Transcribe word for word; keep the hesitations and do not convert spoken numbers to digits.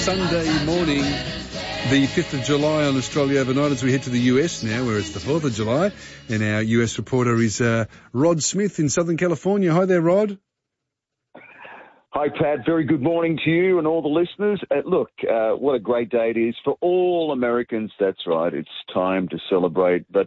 Sunday morning, the fifth of July on Australia Overnight, as we head to the U S now, where it's the fourth of July, and our U S reporter is uh, Rod Smith in Southern California. Hi there, Rod. Hi, Pat. Very good morning to you and all the listeners. Uh, look, uh, what a great day it is for all Americans. That's right. It's time to celebrate. But